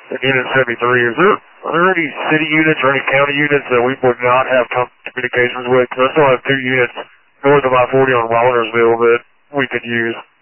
in Unit 73. Are there any city units or any county units that we would not have communications with? Because I still have 2 units north of I-40 on Waltersville that we could use.